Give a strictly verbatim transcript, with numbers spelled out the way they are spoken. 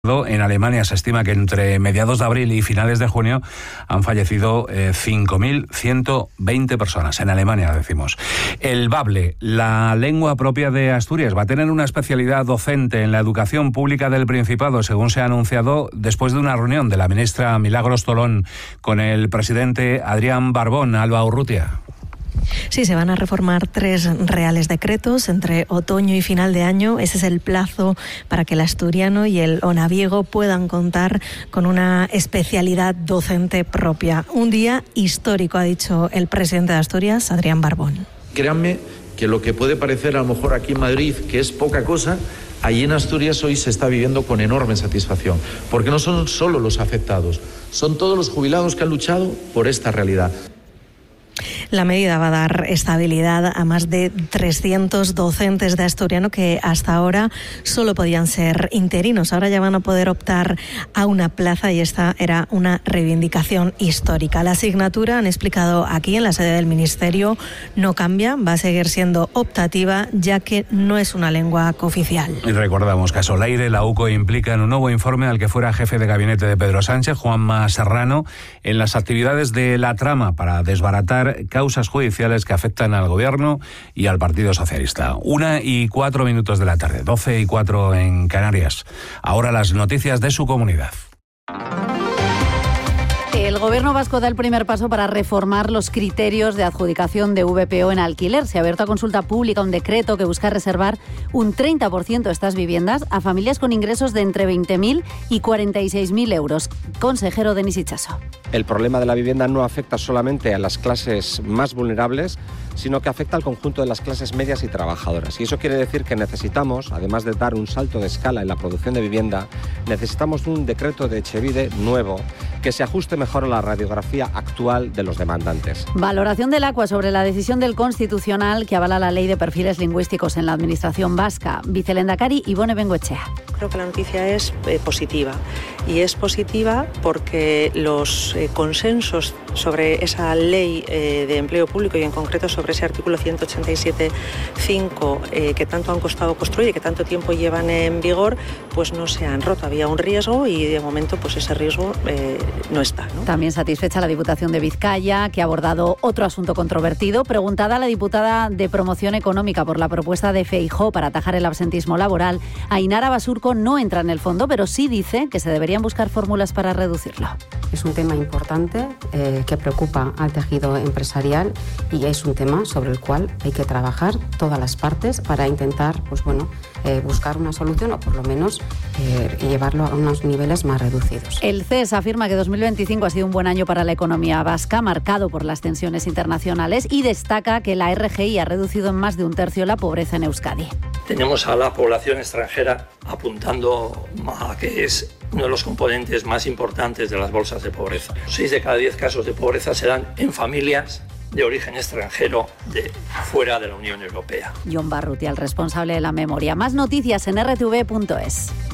En Alemania se estima que entre mediados de abril y finales de junio han fallecido eh, cinco mil ciento veinte personas. En Alemania, decimos. El bable, la lengua propia de Asturias, va a tener una especialidad docente en la educación pública del Principado, según se ha anunciado después de una reunión de la ministra Milagros Tolón con el presidente Adrián Barbón. Alba Urrutia. Sí, se van a reformar tres reales decretos entre otoño y final de año. Ese es el plazo para que el asturiano y el onaviego puedan contar con una especialidad docente propia. Un día histórico, ha dicho el presidente de Asturias, Adrián Barbón. Créanme que lo que puede parecer a lo mejor aquí en Madrid, que es poca cosa, allí en Asturias hoy se está viviendo con enorme satisfacción, porque no son solo los afectados, son todos los jubilados que han luchado por esta realidad. La medida va a dar estabilidad a más de trescientos docentes de asturiano que hasta ahora solo podían ser interinos. Ahora ya van a poder optar a una plaza y esta era una reivindicación histórica. La asignatura, han explicado aquí en la sede del Ministerio, no cambia, va a seguir siendo optativa ya que no es una lengua cooficial. Y recordamos que a Solaire la U C O implica en un nuevo informe al que fuera jefe de gabinete de Pedro Sánchez, Juanma Serrano, en las actividades de la trama para desbaratar causas judiciales que afectan al Gobierno y al Partido Socialista. Una y cuatro minutos de la tarde, doce y cuatro en Canarias. Ahora las noticias de su comunidad. El Gobierno vasco da el primer paso para reformar los criterios de adjudicación de V P O en alquiler. Se ha abierto a consulta pública un decreto que busca reservar un treinta por ciento de estas viviendas a familias con ingresos de entre veinte mil y cuarenta y seis mil euros. Consejero Denis Itxaso. El problema de la vivienda no afecta solamente a las clases más vulnerables, sino que afecta al conjunto de las clases medias y trabajadoras. Y eso quiere decir que necesitamos, además de dar un salto de escala en la producción de vivienda, necesitamos un decreto de Etxebide nuevo que se ajuste mejor a la radiografía actual de los demandantes. Valoración del Aqua sobre la decisión del Constitucional que avala la ley de perfiles lingüísticos en la Administración vasca. Vicelehendakari Ibone Bengoechea. Creo que la noticia es eh, positiva y es positiva porque los eh, consensos sobre esa ley eh, de empleo público y en concreto sobre ese artículo ciento ochenta y siete punto cinco eh, que tanto han costado construir y que tanto tiempo llevan en vigor, pues no se han roto. Había un riesgo y de momento pues ese riesgo eh, no está, ¿no? También satisfecha la Diputación de Vizcaya, que ha abordado otro asunto controvertido. Preguntada a la diputada de Promoción Económica por la propuesta de Feijóo para atajar el absentismo laboral, Ainara Basurco no entra en el fondo, pero sí dice que se deberían buscar fórmulas para reducirlo. Es un tema importante eh, que preocupa al tejido empresarial y es un tema sobre el cual hay que trabajar todas las partes para intentar, pues bueno, eh, buscar una solución o por lo menos eh, llevarlo a unos niveles más reducidos. El C E S afirma que dos mil veinticinco ha sido un buen año para la economía vasca, marcado por las tensiones internacionales, y destaca que la R G I ha reducido en más de un tercio la pobreza en Euskadi. Tenemos a la población extranjera apuntando a que es uno de los componentes más importantes de las bolsas de pobreza. Seis de cada diez casos de pobreza se dan en familias de origen extranjero de fuera de la Unión Europea. Jon Barrutia, el responsable de la memoria. Más noticias en erre te ve punto es.